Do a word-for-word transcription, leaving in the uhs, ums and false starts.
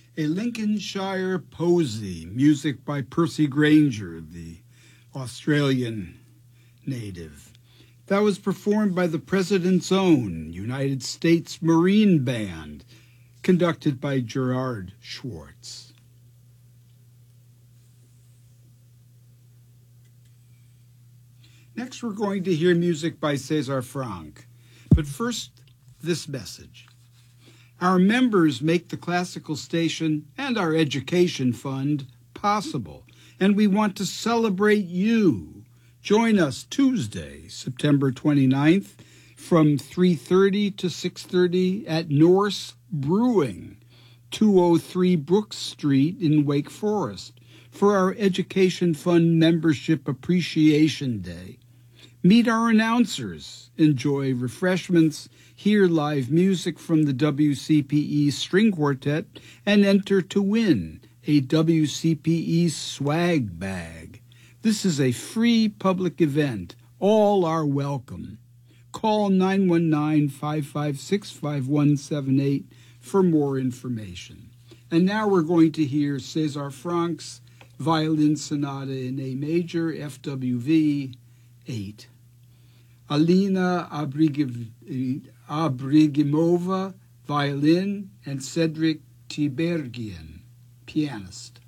a Lincolnshire posy, music by Percy Granger, the Australian native. That was performed by the President's Own United States Marine Band, conducted by Gerard Schwartz. Next, we're going to hear music by César Franck. But first, this message. Our members make the Classical Station and our Education Fund possible, and we want to celebrate you. Join us Tuesday, September twenty-ninth, from three thirty to six thirty at Norse Brewing, two oh three Brooks Street in Wake Forest, for our Education Fund Membership Appreciation Day. Meet our announcers, enjoy refreshments, hear live music from the W C P E String Quartet, and enter to win a W C P E swag bag. This is a free public event. All are welcome. Call nine one nine, five five six, five one seven eight for more information. And now we're going to hear César Franck's Violin Sonata in A Major, F W V eight. Alina Abrigimova, violin, and Cedric Tibergian, pianist.